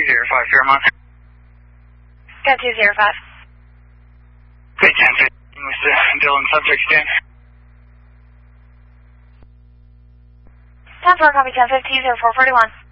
205 Fairmont. Got 205. Okay, 10-15 with the Dylan subject stand. 10-4, copy 10-15, 0441.